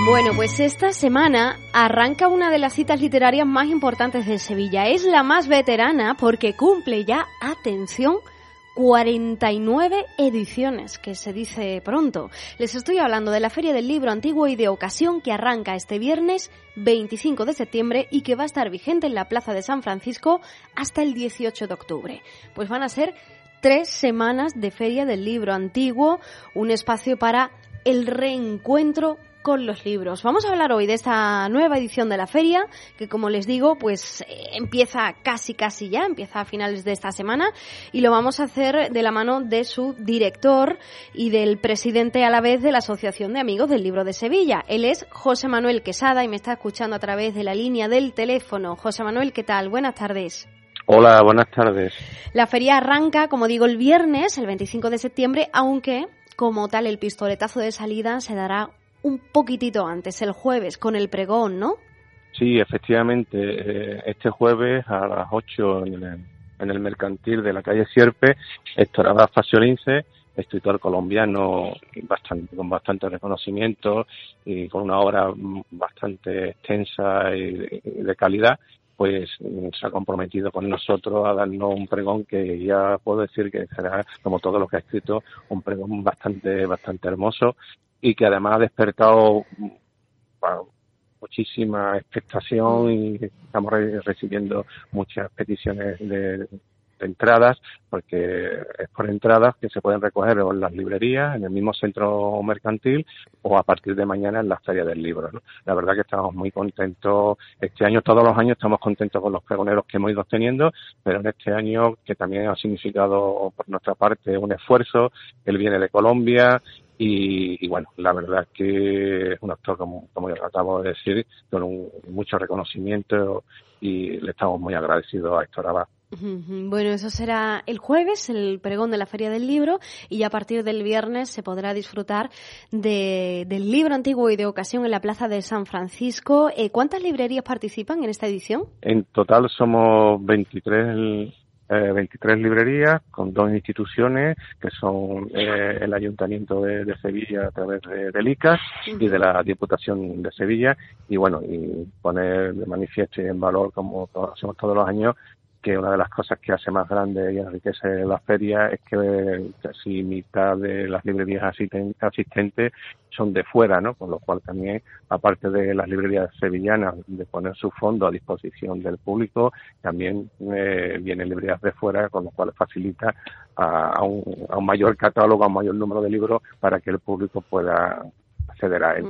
Bueno, pues esta semana arranca una de las citas literarias más importantes de Sevilla. Es la más veterana porque cumple ya, atención, 49 ediciones, que se dice pronto. Les estoy hablando de la Feria del Libro Antiguo y de Ocasión, que arranca este viernes 25 de septiembre y que va a estar vigente en la Plaza de San Francisco hasta el 18 de octubre. Pues van a ser 3 semanas de Feria del Libro Antiguo, un espacio para el reencuentro con los libros. Vamos a hablar hoy de esta nueva edición de la feria, que como les digo, pues empieza casi ya, empieza a finales de esta semana, y lo vamos a hacer de la mano de su director y del presidente a la vez de la Asociación de Amigos del Libro de Sevilla. Él es José Manuel Quesada y me está escuchando a través de la línea del teléfono. José Manuel, ¿qué tal? Buenas tardes. Hola, buenas tardes. La feria arranca, como digo, el viernes, el 25 de septiembre, aunque como tal el pistoletazo de salida se dará un poquitito antes, el jueves, con el pregón, ¿no? Sí, efectivamente, este jueves a las 8 en el mercantil de la calle Sierpe estará Faciolince, escritor colombiano con bastante reconocimiento y con una obra bastante extensa y de calidad, pues se ha comprometido con nosotros a darnos un pregón que ya puedo decir que será, como todo lo que ha escrito, un pregón bastante hermoso, y que además ha despertado muchísima expectación y estamos recibiendo muchas peticiones de entradas, porque es por entradas que se pueden recoger en las librerías, en el mismo centro mercantil o a partir de mañana en la Feria del Libro, ¿no? La verdad que estamos muy contentos. Este año, todos los años, estamos contentos con los pregoneros que hemos ido teniendo, pero en este año, que también ha significado por nuestra parte un esfuerzo, él viene de Colombia. Y bueno, la verdad es que es un actor, como ya acabo de decir, con mucho reconocimiento, y le estamos muy agradecidos a Héctor Abad. Bueno, eso será el jueves, el pregón de la Feria del Libro, y ya a partir del viernes se podrá disfrutar del libro antiguo y de ocasión en la Plaza de San Francisco. ¿Cuántas librerías participan en esta edición? En total somos 23 librerías con 2 instituciones que son el Ayuntamiento de Sevilla a través del ICAS y de la Diputación de Sevilla, y bueno, y poner de manifiesto y en valor, como hacemos todos los años, que una de las cosas que hace más grande y enriquece la feria es que casi mitad de las librerías asistentes son de fuera, ¿no? Con lo cual también, aparte de las librerías sevillanas de poner su fondo a disposición del público, también vienen librerías de fuera, con lo cual facilita a un mayor catálogo, a un mayor número de libros para que el público pueda acceder a él.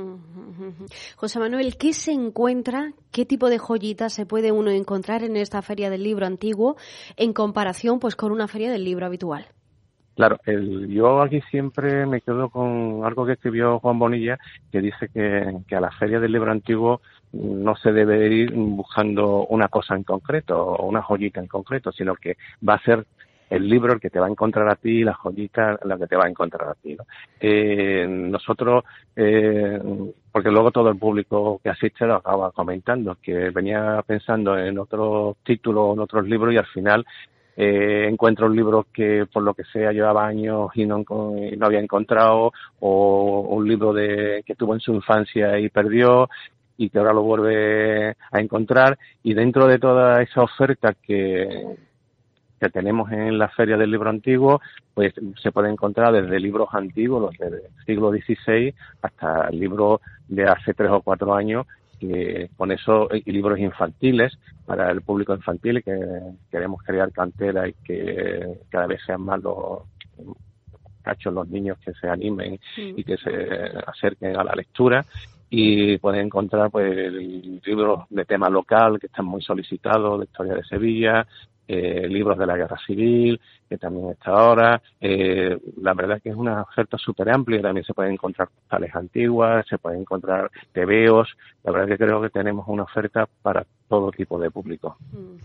José Manuel, ¿qué se encuentra, qué tipo de joyitas se puede uno encontrar en esta Feria del Libro Antiguo en comparación pues con una Feria del Libro habitual? Claro, yo aquí siempre me quedo con algo que escribió Juan Bonilla, que dice que a la Feria del Libro Antiguo no se debe ir buscando una cosa en concreto o una joyita en concreto, sino que va a ser el libro el que te va a encontrar a ti y la joyita la que te va a encontrar a ti, ¿no? Nosotros, porque luego todo el público que asiste lo acaba comentando, que venía pensando en otros títulos, en otros libros, y al final encuentra un libro que por lo que sea llevaba años y no había encontrado, o un libro que tuvo en su infancia y perdió y que ahora lo vuelve a encontrar. Y dentro de toda esa oferta que tenemos en la Feria del Libro Antiguo, pues se puede encontrar desde libros antiguos, los del siglo XVI, hasta libros de hace 3 o 4 años, que con eso, y libros infantiles para el público infantil, que queremos crear cantera y que cada vez sean más los los niños que se animen y que se acerquen a la lectura. Y pueden encontrar pues libros de tema local que están muy solicitados, de historia de Sevilla, libros de la Guerra Civil, que también está ahora. La verdad que es una oferta súper amplia. También se pueden encontrar postales antiguas, se pueden encontrar tebeos. La verdad que creo que tenemos una oferta para todo tipo de público.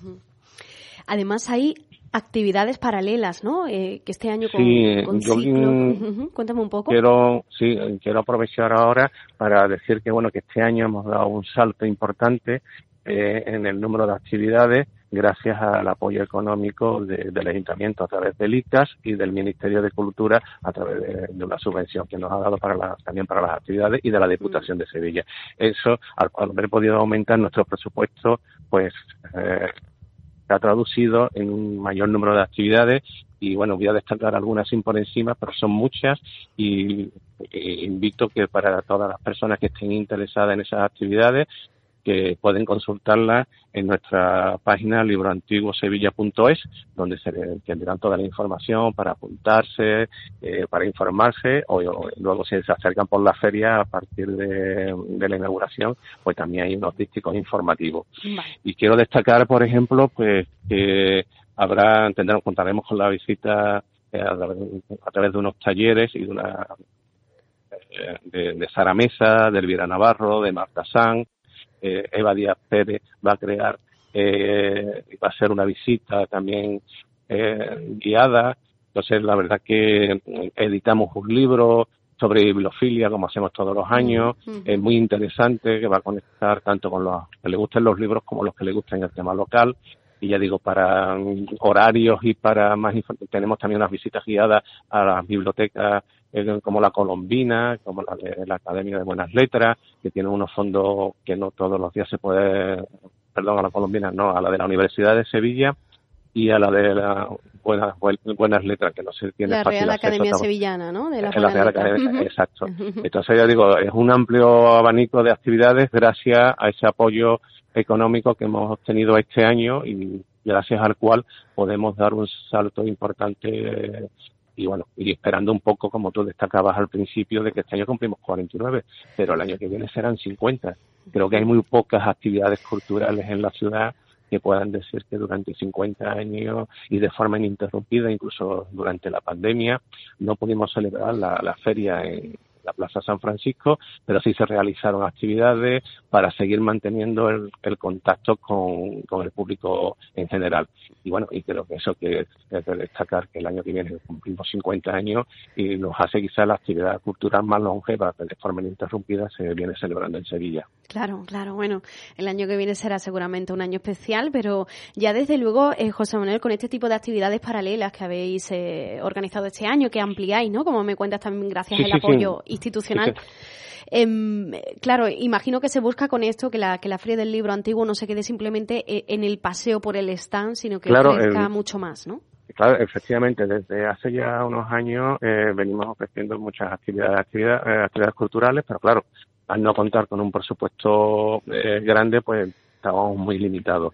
Además hay actividades paralelas, ¿no? Que este año con yo ciclo. Cuéntame un poco. Quiero aprovechar ahora para decir que bueno, que este año hemos dado un salto importante en el número de actividades. gracias al apoyo económico del Ayuntamiento a través del ICAS y del Ministerio de Cultura a través de una subvención que nos ha dado también para las actividades, y de la Diputación de Sevilla. Eso, al haber podido aumentar nuestro presupuesto, pues se ha traducido en un mayor número de actividades. Y bueno, voy a destacar algunas sin por encima, pero son muchas, y invito que para todas las personas que estén interesadas en esas actividades, que pueden consultarlas en nuestra página libroantiguosevilla.es, donde se tendrán toda la información para apuntarse, para informarse, o luego si se acercan por la feria a partir de la inauguración, pues también hay unos dísticos informativos. Vale. Y quiero destacar, por ejemplo, pues que contaremos con la visita a través de unos talleres y de Sara Mesa, de Elvira Navarro, de Marta Sanz. Eva Díaz Pérez va a crear, va a ser una visita también guiada. Entonces, la verdad que editamos un libro sobre bibliofilia, como hacemos todos los años. Es muy interesante, que va a conectar tanto con los que le gusten los libros como los que le gusten el tema local. Y ya digo, para horarios y para más tenemos también unas visitas guiadas a las bibliotecas como la Colombina, como la de la Academia de Buenas Letras, que tiene unos fondos que no todos los días se puede, a la Colombina, no, a la de la Universidad de Sevilla y a la de la Buenas Letras, que no se tiene la fácil Real acceso. Academia Sevillana, ¿no? De la Real Academia, uh-huh. Exacto. Entonces, ya digo, es un amplio abanico de actividades gracias a ese apoyo económico que hemos obtenido este año, y gracias al cual podemos dar un salto importante. Y bueno, y esperando un poco, como tú destacabas al principio, de que este año cumplimos 49, pero el año que viene serán 50. Creo que hay muy pocas actividades culturales en la ciudad que puedan decir que durante 50 años y de forma ininterrumpida, incluso durante la pandemia, no pudimos celebrar la feria en la Plaza San Francisco, pero sí se realizaron actividades para seguir manteniendo el contacto con el público en general. Y bueno, y creo que eso que es de destacar, que el año que viene cumplimos 50 años y nos hace quizás la actividad cultural más longeva, que de forma ininterrumpida se viene celebrando en Sevilla. Claro. Bueno, el año que viene será seguramente un año especial, pero ya desde luego, José Manuel, con este tipo de actividades paralelas que habéis organizado este año, que ampliáis, ¿no? Como me cuentas también gracias al apoyo institucional. Sí. Claro, imagino que se busca con esto que la Feria del Libro Antiguo no se quede simplemente en el paseo por el stand, sino que crezca mucho más, ¿no? Claro, efectivamente, desde hace ya unos años venimos ofreciendo muchas actividades culturales, pero claro, al no contar con un presupuesto grande, pues estábamos muy limitados.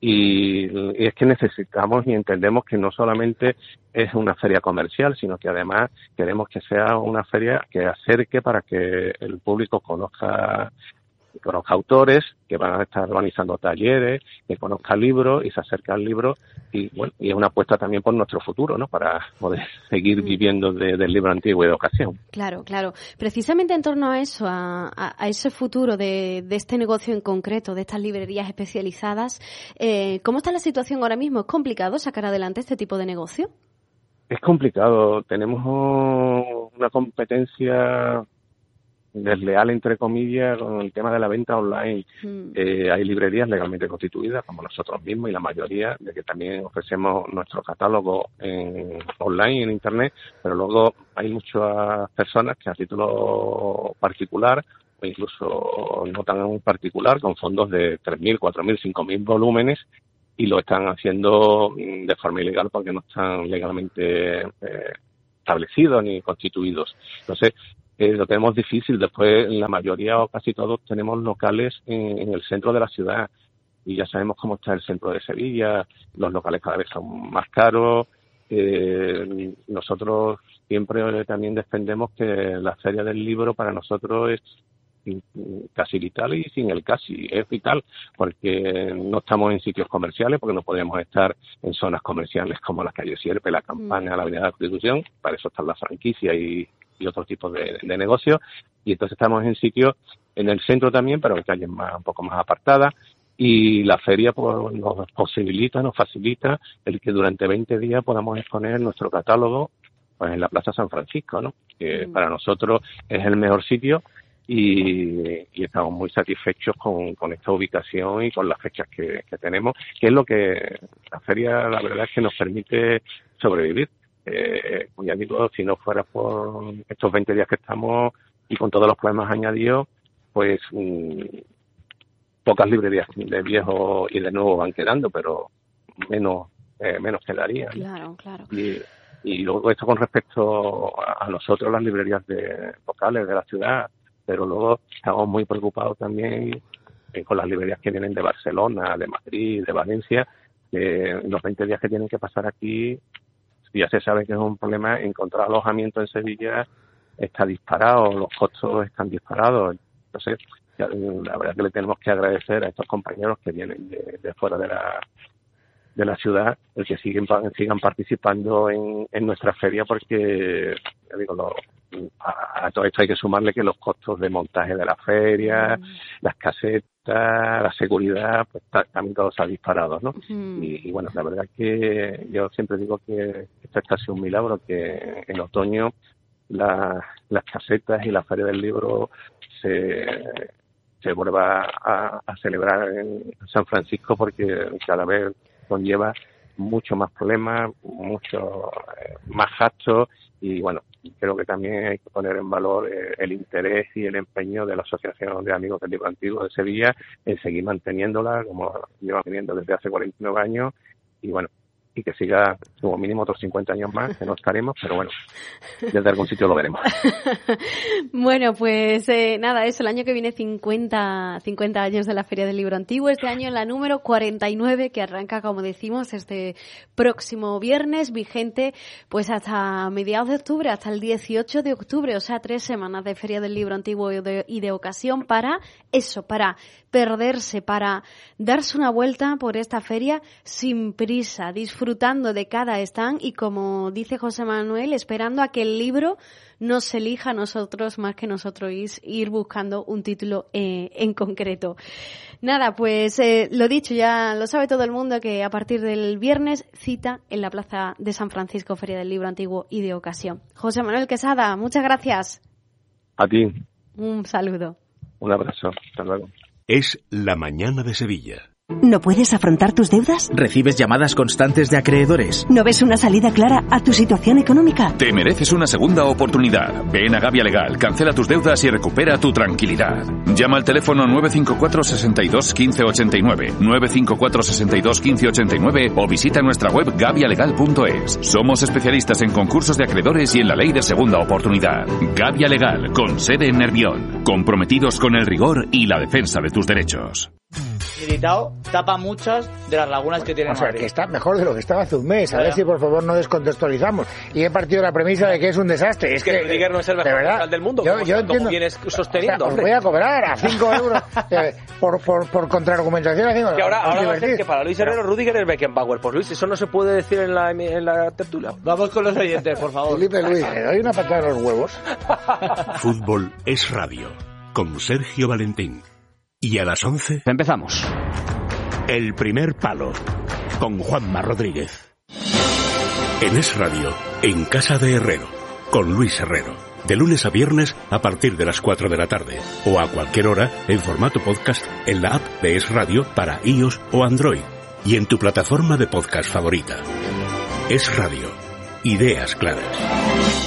Y es que necesitamos y entendemos que no solamente es una feria comercial, sino que además queremos que sea una feria que acerque para que el público conozca autores, que van a estar organizando talleres, que conozca libros y se acerque al libro, y bueno, y es una apuesta también por nuestro futuro, ¿no? Para poder seguir viviendo del libro antiguo y de ocasión. Claro. Precisamente en torno a eso, a ese futuro de este negocio en concreto, de estas librerías especializadas, ¿cómo está la situación ahora mismo? ¿Es complicado sacar adelante este tipo de negocio? Es complicado. Tenemos una competencia desleal, entre comillas, con el tema de la venta online. Hay librerías legalmente constituidas, como nosotros mismos, y la mayoría, de que también ofrecemos nuestro catálogo online, en Internet, pero luego hay muchas personas que a título particular, o incluso no tan particular, con fondos de 3.000, 4.000, 5.000 volúmenes, y lo están haciendo de forma ilegal porque no están legalmente establecidos ni constituidos. Entonces, lo tenemos difícil. Después, la mayoría o casi todos tenemos locales en el centro de la ciudad, y ya sabemos cómo está el centro de Sevilla. Los locales cada vez son más caros. Nosotros siempre también defendemos que la Feria del Libro para nosotros es casi vital, y sin el casi es vital, porque no estamos en sitios comerciales, porque no podemos estar en zonas comerciales como la calle Sierpe, la Campana, la Avenida de la Constitución. Para eso están las franquicias y otros tipos de negocios, y entonces estamos en sitios en el centro también, pero en calles un poco más apartadas, y la feria pues nos facilita el que durante 20 días podamos exponer nuestro catálogo pues en la Plaza San Francisco, ¿no? Que para nosotros es el mejor sitio, y estamos muy satisfechos con esta ubicación y con las fechas que tenemos, que es lo que la feria, la verdad es que nos permite sobrevivir. Ya digo, si no fuera por estos 20 días que estamos y con todos los problemas añadidos, pues pocas librerías de viejo y de nuevo van quedando, pero menos quedarían. Claro. Y luego esto con respecto a nosotros, las librerías locales de la ciudad, pero luego estamos muy preocupados también con las librerías que vienen de Barcelona, de Madrid, de Valencia, que los 20 días que tienen que pasar aquí, ya se sabe que es un problema. Encontrar alojamiento en Sevilla está disparado, los costos están disparados. Entonces, la verdad que le tenemos que agradecer a estos compañeros que vienen de fuera de la ciudad, el que sigan participando en nuestra feria, porque ya digo, a todo esto hay que sumarle que los costos de montaje de la feria, las casetas, la seguridad, pues también todo se ha disparado, ¿no? Y bueno, la verdad es que yo siempre digo que esto es casi un milagro, que en otoño las casetas y la feria del libro se vuelva a celebrar en San Francisco, porque cada vez conlleva mucho más problemas, mucho más gastos, y bueno, creo que también hay que poner en valor el interés y el empeño de la Asociación de Amigos del Libro Antiguo de Sevilla en seguir manteniéndola como lleva teniendo desde hace 49 años, y bueno, y que siga como mínimo otros 50 años más, que no estaremos, pero bueno, desde algún sitio lo veremos. Bueno, pues nada, eso, el año que viene 50 años de la Feria del Libro Antiguo, este año la número 49, que arranca, como decimos, este próximo viernes, vigente pues hasta mediados de octubre, hasta el 18 de octubre, o sea, 3 semanas de Feria del Libro Antiguo y de ocasión para eso, para perderse, para darse una vuelta por esta feria sin prisa, disfrutando de cada stand y, como dice José Manuel, esperando a que el libro nos elija a nosotros más que nosotros ir buscando un título en concreto. Nada, pues lo dicho, ya lo sabe todo el mundo, que a partir del viernes cita en la Plaza de San Francisco, Feria del Libro Antiguo y de ocasión. José Manuel Quesada, muchas gracias. A ti. Un saludo. Un abrazo. Hasta luego. Es La Mañana de Sevilla. ¿No puedes afrontar tus deudas? ¿Recibes llamadas constantes de acreedores? ¿No ves una salida clara a tu situación económica? Te mereces una segunda oportunidad. Ven a Gavia Legal, cancela tus deudas y recupera tu tranquilidad. Llama al teléfono 954 62 15 89, 954 62 15 89 o visita nuestra web gavialegal.es. Somos especialistas en concursos de acreedores y en la ley de segunda oportunidad. Gavia Legal, con sede en Nervión. Comprometidos con el rigor y la defensa de tus derechos. Editado tapa muchas de las lagunas que tiene Madrid. Que está mejor de lo que estaba hace un mes. A ver si por favor no descontextualizamos. Y he partido la premisa de que es un desastre. Es que Rudiger no es el mejor central del mundo. Yo entiendo. Como vienes sosteniendo. O sea, os voy a cobrar a 5 euros por contraargumentación. Que ahora va a ser que para Luis Herrero Rudiger es Beckenbauer. Pues Luis, eso no se puede decir en la tertulia. Vamos con los oyentes, por favor. Felipe Luis, le doy una patada en los huevos. Fútbol es radio. Con Sergio Valentín. Y a las 11... Empezamos. El primer palo. Con Juanma Rodríguez. En Es Radio, en Casa de Herrero. Con Luis Herrero. De lunes a viernes a partir de las 4 de la tarde. O a cualquier hora en formato podcast en la app de Es Radio para iOS o Android. Y en tu plataforma de podcast favorita. Es Radio. Ideas claras.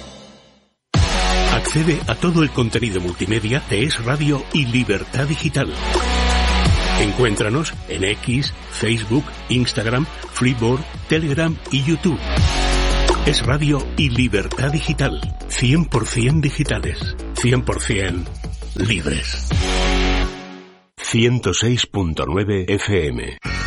Accede a todo el contenido multimedia de Es Radio y Libertad Digital. Encuéntranos en X, Facebook, Instagram, Freeboard, Telegram y YouTube. Es Radio y Libertad Digital. 100% digitales. 100% libres. 106.9 FM.